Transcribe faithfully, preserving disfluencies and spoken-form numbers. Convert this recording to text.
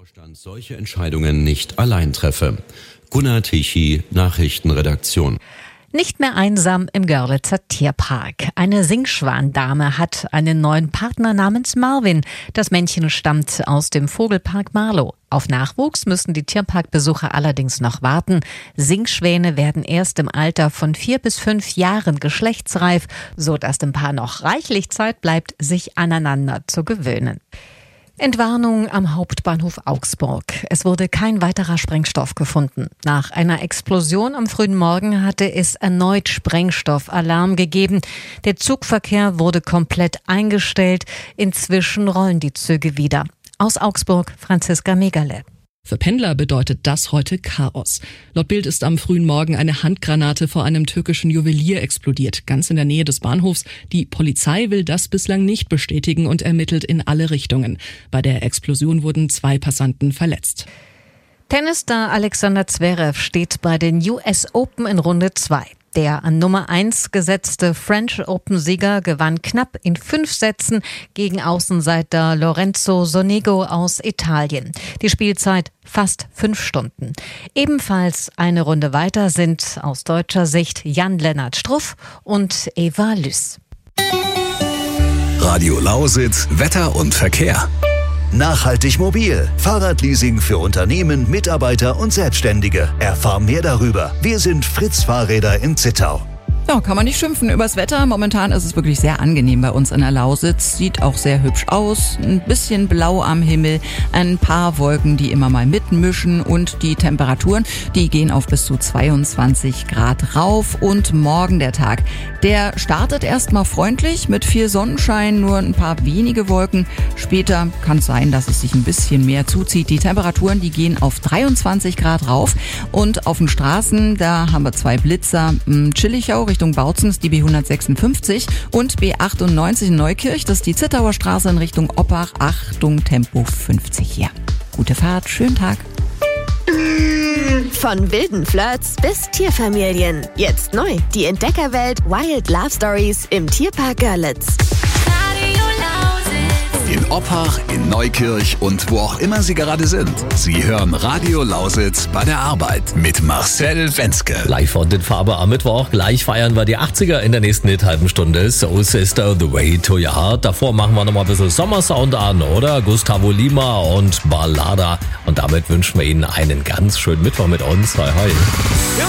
Vorstand solche Entscheidungen nicht allein treffe. Gunnar Tichy, Nachrichtenredaktion. Nicht mehr einsam im Görlitzer Tierpark. Eine Singschwan-Dame hat einen neuen Partner namens Marvin. Das Männchen stammt aus dem Vogelpark Marlow. Auf Nachwuchs müssen die Tierparkbesucher allerdings noch warten. Singschwäne werden erst im Alter von vier bis fünf Jahren geschlechtsreif, sodass dem Paar noch reichlich Zeit bleibt, sich aneinander zu gewöhnen. Entwarnung am Hauptbahnhof Augsburg. Es wurde kein weiterer Sprengstoff gefunden. Nach einer Explosion am frühen Morgen hatte es erneut Sprengstoffalarm gegeben. Der Zugverkehr wurde komplett eingestellt. Inzwischen rollen die Züge wieder. Aus Augsburg, Franziska Megale. Für Pendler bedeutet das heute Chaos. Laut Bild ist am frühen Morgen eine Handgranate vor einem türkischen Juwelier explodiert, ganz in der Nähe des Bahnhofs. Die Polizei will das bislang nicht bestätigen und ermittelt in alle Richtungen. Bei der Explosion wurden zwei Passanten verletzt. Tennisstar Alexander Zverev steht bei den U S Open in Runde zwei. Der an Nummer eins gesetzte French Open-Sieger gewann knapp in fünf Sätzen gegen Außenseiter Lorenzo Sonego aus Italien. Die Spielzeit fast fünf Stunden. Ebenfalls eine Runde weiter sind aus deutscher Sicht Jan-Lennart Struff und Eva Lüss. Radio Lausitz, Wetter und Verkehr. Nachhaltig mobil. Fahrradleasing für Unternehmen, Mitarbeiter und Selbstständige. Erfahr mehr darüber. Wir sind Fritz Fahrräder in Zittau. Ja, kann man nicht schimpfen übers Wetter. Momentan ist es wirklich sehr angenehm bei uns in der Lausitz. Sieht auch sehr hübsch aus. Ein bisschen blau am Himmel, ein paar Wolken, die immer mal mitmischen und die Temperaturen, die gehen auf bis zu zweiundzwanzig Grad rauf. Und morgen der Tag, der startet erstmal freundlich mit viel Sonnenschein, nur ein paar wenige Wolken. Später kann es sein, dass es sich ein bisschen mehr zuzieht. Die Temperaturen, die gehen auf dreiundzwanzig Grad rauf. Und auf den Straßen, da haben wir zwei Blitzer. Chillichau Richtung Bautzen ist die B hundertsechsundfünfzig und B achtundneunzig in Neukirch, das ist die Zittauer Straße in Richtung Oppach. Achtung, Tempo fünfzig hier. Gute Fahrt, schönen Tag. Von wilden Flirts bis Tierfamilien. Jetzt neu, die Entdeckerwelt Wild Love Stories im Tierpark Görlitz. In Oppach, in Neukirch und wo auch immer Sie gerade sind. Sie hören Radio Lausitz bei der Arbeit mit Marcel Wenzke. Live von den Farbe am Mittwoch. Gleich feiern wir die achtziger in der nächsten halben Stunde. So Sister, The Way to Your Heart. Davor machen wir nochmal ein bisschen Sommersound an, oder? Gustavo Lima und Ballada. Und damit wünschen wir Ihnen einen ganz schönen Mittwoch mit uns. Hoi, hoi.